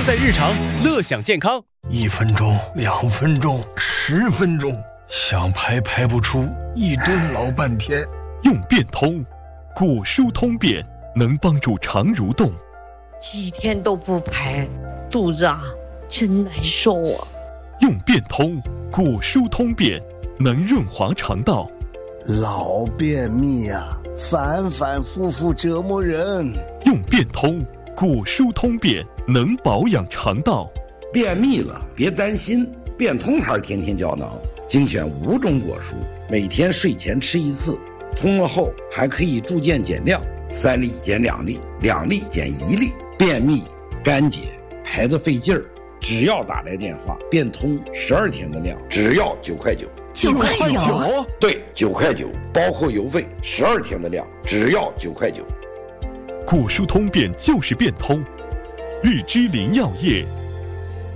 用在日常，乐享健康。 1分钟、2分钟、10分钟，想排不出，一顿老半天。 用变通，果蔬通便，能帮助肠蠕动。 几天都不排，肚子真难受啊。 用变通，果蔬通便，能润滑肠道。 老便秘反复复折磨人。 用变通，果蔬通便，能保养肠道。 便秘了别担心，变通牌天天胶囊精选5种果蔬，每天睡前吃1次，通了后还可以逐渐减量，3粒减2粒，2粒减1粒。便秘干结排得费劲儿，只要打来电话，变通12天的量，只要9块9。 9块9？ 对，9块9，包括邮费，12天的量，只要9块9。 果蔬通便就是变通，日之林药业。